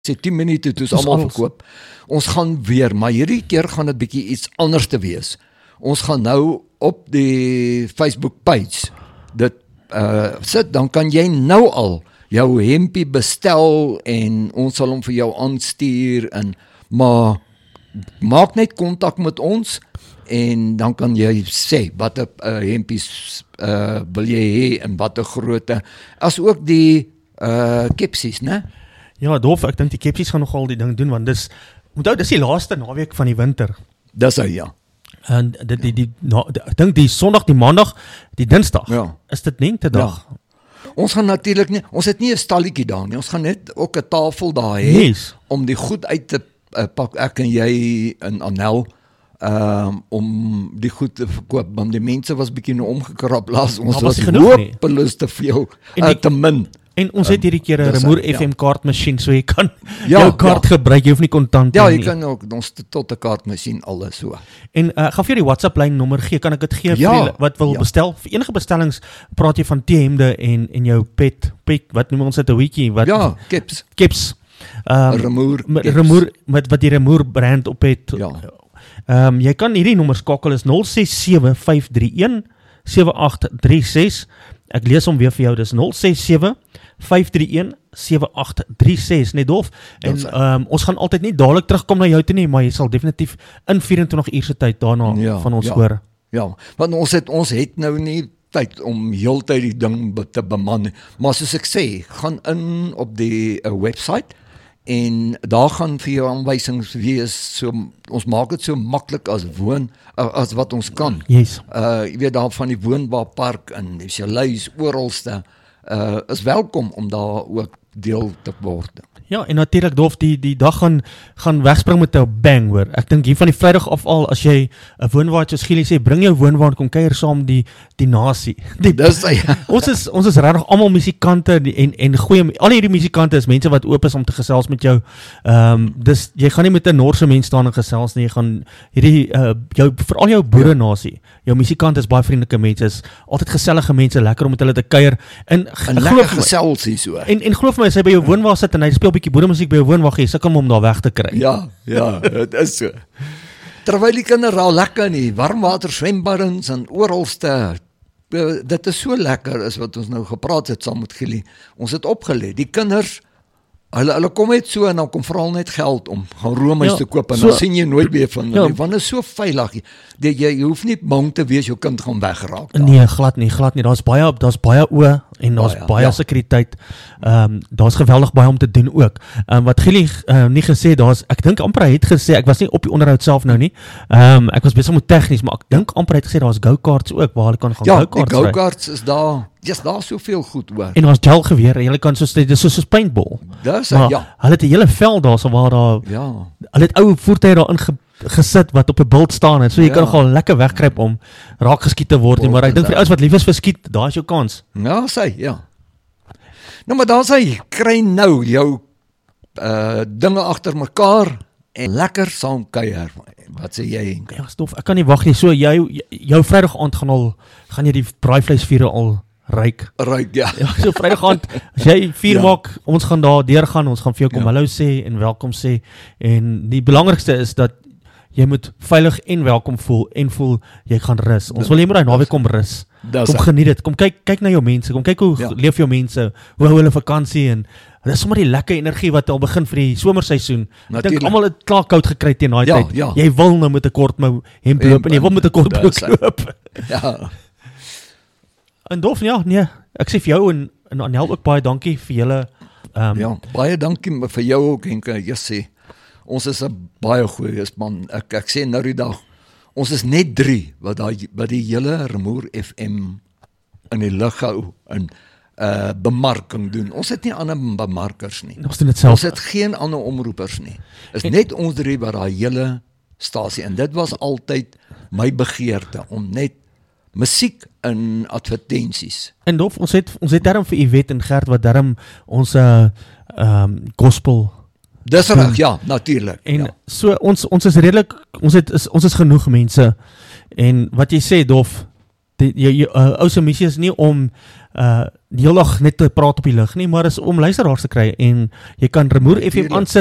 sê 10 minute toe is almal verkoop. Ons gaan weer, maar hierdie keer gaan dit bietjie iets anders te wees. Ons gaan nou op die Facebook page dit sit, dan kan jy nou al jou hempie bestel en ons sal hom vir jou aanstuur maar maak net kontak met ons en dan kan jy sê watter hempies wil jy hê en watter grootte, as ook die kepsies, né? Ja, Dolf, ek dink die kepsies gaan nogal die ding doen, want onthou, dis die laaste naweek van die winter. Dis hy, ja. En ek dink die Sondag, die Maandag, die Dinsdag, is dit lentedag. Ja. Ons gaan natuurlik nie, ons het nie 'n stalletjie daar nie, ons gaan net ook 'n tafel daar hê, om die goed uit te pak, ek en jy en Anel, om die goed te verkoop, want die mense was bietjie nou omgekrap laas, ons was hopeloos te veel, te min. En ons het hierdie keer 'n Remoer FM kaartmasjien, so jy kan jou kaart gebruik, jy hoef nie kontant nie. Ja, jy kan ook ons tot 'n kaartmasjien alles so. En gaan vir die WhatsApp lyn nommer gee, kan ek dit gee vir die, wat wil bestel? Vir enige bestellings praat jy van T-hemde en jou pet, wat noem ons dit, 'n hoedjie, wat keps. Remoer wat die Remoer brand op het. Jy kan hierdie nommer skakel, is 067-531-7836. Ek lees hom weer vir jou, dis 067-531-7836, net Dolf. En ons gaan altyd nie dadelik terugkom na jou toe nie, maar jy sal definitief in 24 uur se tyd daarna van ons hoor. Ja, want ons het nou nie tyd om heeltyd die ding te beman, maar soos ek sê, gaan in op die website, en daar gaan vir jou aanwysings wees, so, ons maak dit so maklik as wat ons kan. Yes. Jy weet daar van die woonbaarpark en die Chaleis oralste, is welkom om daar ook deel te word. Ja, en natuurlik Dolf, die dag gaan wegspring met 'n bang, hoor. Ek dink hier van die Vrydag af al, as jy 'n woonwaar, soos Gielie sê, bring jou woonwaar, kom kuier saam die nasie. Ons is regtig almal musikante en goeie, al hierdie musikante is mense wat oop is om te gesels met jou. Dus jy gaan nie met 'n Norse mens staan en gesels nie, jy gaan hierdie veral jou boere nasie. Jou musikant is baie vriendelike mense, is altyd gesellige mense, lekker om met hulle te kuier en lekker gesels hier so. En glo vir my, as hy by jou woonwaar sit en hy speel bietjie boeremusiek by jou woonwag, jy sukkel om daar weg te kry. Ja, dit is so. Terwyl die kinders al lekker in die warmwater swembaddens en oralste, dit is so lekker, is wat ons nou gepraat het saam met Gielie. Ons het opgelet, die kinders, hulle kom net so en dan kom vooral net geld om gaan roomhuis te koop en dan sien jy nooit meer van hulle, want is so veilig. Jy hoef nie bang te wees jou kind gaan wegraak. Nee, glad nie. Daar's baie oë en daar's baie sekuriteit. Daar's geweldig baie om te doen ook. Wat Gielie nie gesê, ek dink amper hy het gesê, ek was nie op die onderhoud self nou nie. Ek was besig met tegnies, maar ek dink amper hy het gesê daar's go-karts ook waar hulle kan gaan go-karts ry. Ja, die go-karts is daar. Daar soveel goed oor. En daar's gelgeweer, jy kan soos paintball. Hulle het 'n hele veld daar, so waar daar hulle het ou voertuie daarin gesit wat op 'n bult staan het, so jy kan nogal lekker wegkruip om raak geskiet te word, maar ek dink vir die ouens wat lief is vir skiet, daar is jou kans. Nou maar daar sê, kry nou jou dinge agter mekaar en lekker saam kuier. Wat sê jy? Ja, Stof, ek kan nie wag nie. So jou Vrydag aand gaan jy die braaivleisvure al ryk, ja. So Vrydag aand, as jy vuur maak, ons gaan daar deurgaan, ons gaan vir jou kom hallo sê en welkom sê, en die belangrikste is dat jy moet veilig en welkom voel, en voel jy gaan rus. Ons wil jy moet daai naweek kom rus. Kom geniet dit, kom kyk na jou mense, kom kyk hoe leef jou mense, hoe hou hulle vakansie, en dit is sommer die lekker energie wat al begin vir die somerseisoen. Ek dink almal het klaar koud gekry teen daai tyd. Jy wil nou met 'n kort hemp loop en jy wil met 'n kort broek loop. En Dolf, nee, ek sê vir jou en Anel ook baie dankie vir julle. Baie dankie vir jou ook, Henke. Jy ons is 'n baie goeie span. Ek sê nou die dag, ons is net 3 wat die hele Remoer FM in die lug hou en bemarking doen. Ons het nie ander bemarkers nie. Ons het geen ander omroepers nie. Is net ons 3 wat daai hele stasie, en dit was altyd my begeerte om net musiek en advertensies. En Dolf, ons het daarom vir Yvette en Gert wat daarom ons gospel. Dis reg, ja, natuurlik. En so ons is redelik, ons is genoeg mense. En wat jy sê, Dolf, ou se missie is nie om die hele dag net te praat op die lug nie, maar is om luisteraars te kry en jy kan Remoer FM aansit